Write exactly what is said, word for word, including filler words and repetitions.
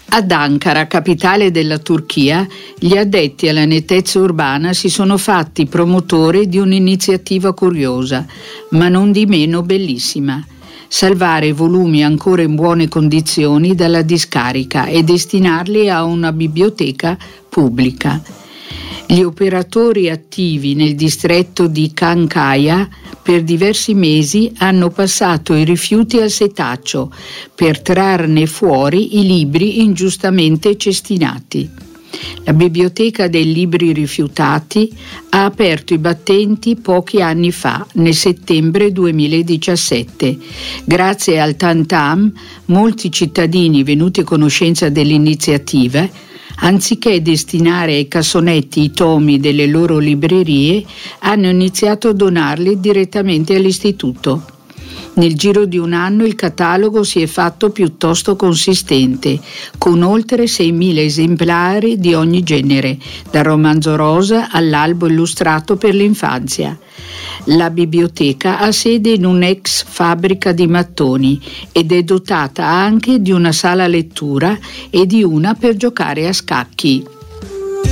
Ad Ankara, capitale della Turchia, gli addetti alla nettezza urbana si sono fatti promotori di un'iniziativa curiosa, ma non di meno bellissima: salvare volumi ancora in buone condizioni dalla discarica e destinarli a una biblioteca pubblica. Gli operatori attivi nel distretto di Kankaya per diversi mesi hanno passato i rifiuti al setaccio per trarne fuori i libri ingiustamente cestinati. La biblioteca dei libri rifiutati ha aperto i battenti pochi anni fa, nel settembre duemiladiciassette. Grazie al Tantam, molti cittadini venuti a conoscenza dell'iniziativa, anziché destinare ai cassonetti i tomi delle loro librerie, hanno iniziato a donarli direttamente all'istituto. Nel giro di un anno il catalogo si è fatto piuttosto consistente, con oltre seimila esemplari di ogni genere, dal romanzo rosa all'albo illustrato per l'infanzia. La biblioteca ha sede in un'ex fabbrica di mattoni ed è dotata anche di una sala lettura e di una per giocare a scacchi.